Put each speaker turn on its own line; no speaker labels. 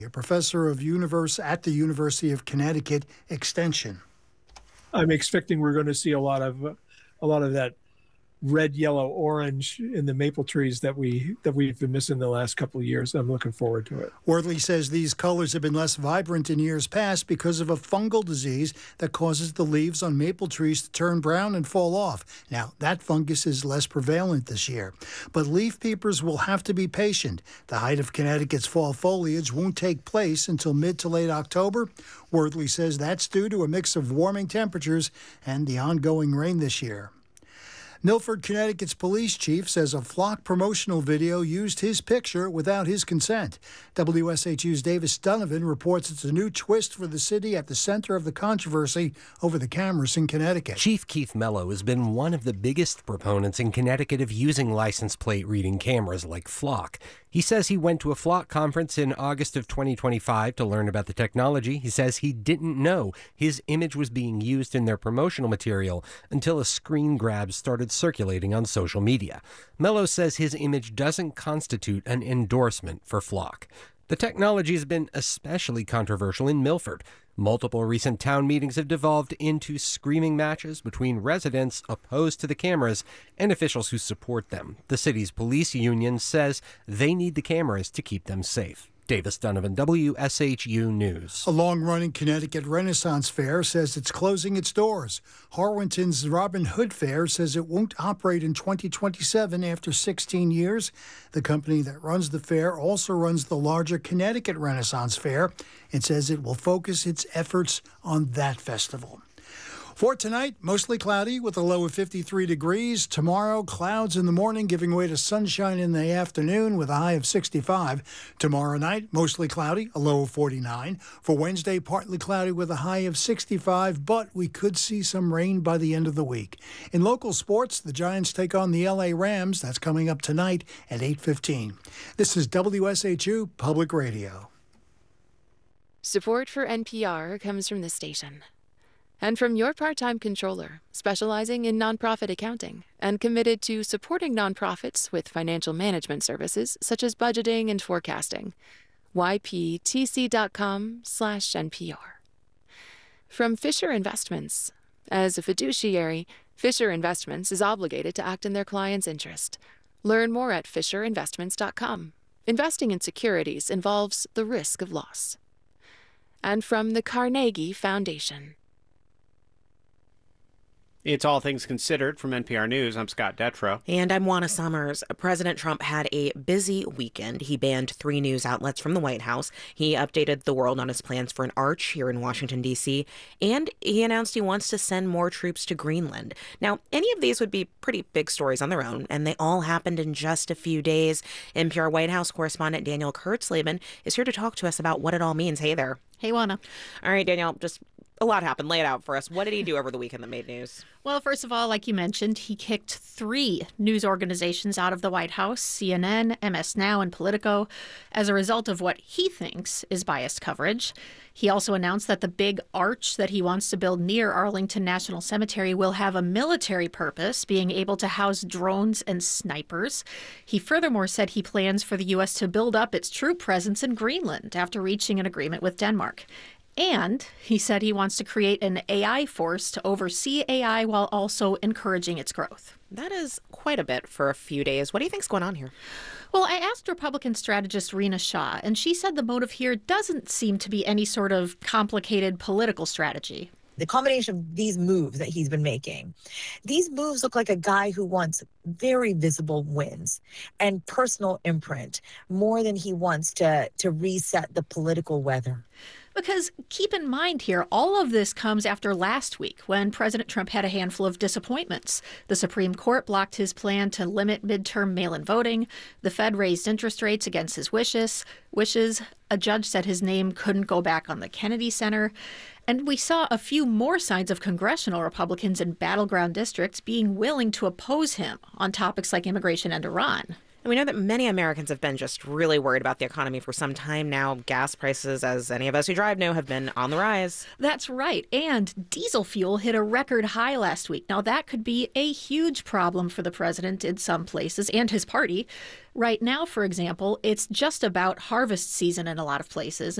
a professor of at the University of Connecticut Extension.
I'm expecting we're going to see a lot of that red, yellow, orange in the maple trees that we've been missing the last couple of years. I'm looking forward to it.
Wortley says these colors have been less vibrant in years past because of a fungal disease that causes the leaves on maple trees to turn brown and fall off. Now, that fungus is less prevalent this year. But leaf peepers will have to be patient. The height of Connecticut's fall foliage won't take place until mid to late October. Wortley says that's due to a mix of warming temperatures and the ongoing rain this year. Milford, Connecticut's police chief says a flock promotional video used his picture without his consent. WSHU's Davis Donovan reports it's a new twist for the city at the center of the controversy over the cameras in Connecticut.
Chief Keith Mello has been one of the biggest proponents in Connecticut of using license plate reading cameras like Flock. He says he went to a Flock conference in August of 2025 to learn about the technology. He says he didn't know his image was being used in their promotional material until a screen grab started circulating on social media. Mello says his image doesn't constitute an endorsement for Flock. The technology has been especially controversial in Milford. Multiple recent town meetings have devolved into screaming matches between residents opposed to the cameras and officials who support them. The city's police union says they need the cameras to keep them safe. Davis Donovan, WSHU News.
A long-running Connecticut Renaissance Fair says it's closing its doors. Harwinton's Robin Hood Fair says it won't operate in 2027 after 16 years. The company that runs the fair also runs the larger Connecticut Renaissance Fair and says it will focus its efforts on that festival. For tonight, mostly cloudy with a low of 53 degrees. Tomorrow, clouds in the morning giving way to sunshine in the afternoon with a high of 65. Tomorrow night, mostly cloudy, a low of 49. For Wednesday, partly cloudy with a high of 65, but we could see some rain by the end of the week. In local sports, the Giants take on the LA Rams. That's coming up tonight at 8:15. This is WSHU Public Radio.
Support for NPR comes from this station. And from your part-time controller, specializing in nonprofit accounting and committed to supporting nonprofits with financial management services such as budgeting and forecasting. yptc.com/NPR. From Fisher Investments. As a fiduciary, Fisher Investments is obligated to act in their client's interest. Learn more at fisherinvestments.com. Investing in securities involves the risk of loss. And from the Carnegie Foundation.
It's All Things Considered from NPR News. I'm Scott Detrow.
And I'm Juana Summers. President Trump had a busy weekend. He banned 3 news outlets from the White House. He updated the world on his plans for an arch here in Washington, D.C. And he announced he wants to send more troops to Greenland. Now, any of these would be pretty big stories on their own, and they all happened in just a few days. NPR White House correspondent Danielle Kurtzleben is here to talk to us about what it all means. Hey there.
Hey, Juana.
All right, Danielle, just a lot happened. Lay it out for us. What did he do over the weekend that made news?
Well, first of all, like you mentioned, he kicked 3 news organizations out of the White House, CNN, MS Now, and Politico, as a result of what he thinks is biased coverage. He also announced that the big arch that he wants to build near Arlington National Cemetery will have a military purpose, being able to house drones and snipers. He furthermore said he plans for the U.S. to build up its troop presence in Greenland after reaching an agreement with Denmark. And he said he wants to create an AI force to oversee AI while also encouraging its growth.
That is quite a bit for a few days. What do you think's going on here?
Well, I asked Republican strategist Rena Shah, and she said the motive here doesn't seem to be any sort of complicated political strategy.
The combination of these moves that he's been making, these moves look like a guy who wants very visible wins and personal imprint more than he wants to reset the political weather.
Because keep in mind here, all of this comes after last week when President Trump had a handful of disappointments. The Supreme Court blocked his plan to limit midterm mail-in voting. The Fed raised interest rates against his wishes. A judge said his name couldn't go back on the Kennedy Center. And we saw a few more signs of congressional Republicans in battleground districts being willing to oppose him on topics like immigration and Iran.
And we know that many Americans have been just really worried about the economy for some time now. Gas prices, as any of us who drive know, have been on the rise.
That's right. And diesel fuel hit a record high last week. Now, that could be a huge problem for the president in some places and his party. Right now, for example, it's just about harvest season in a lot of places.